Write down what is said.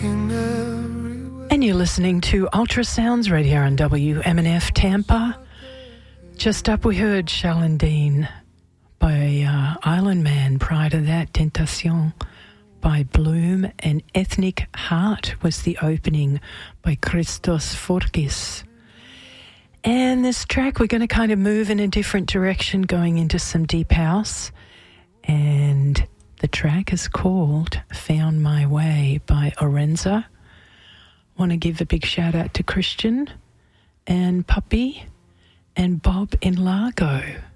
And you're listening to Ultrasounds right here on WMNF Tampa. Just up we heard Charlene Dean by Island Man. Prior to that, Tentation by Bloom, and Ethnic Heart was the opening by Christos Forgis. And this track, we're going to kind of move in a different direction, going into some deep house. And the track is called Found My Way by Orenza. Want to give a big shout out to Christian and Puppy and Bob in Largo.